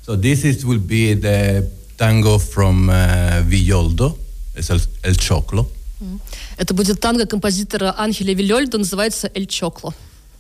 So will be the tango from Villoldo. It's El Choclo. Это будет танго композитора Анхеля Вильольдо, называется «Эль Чокло».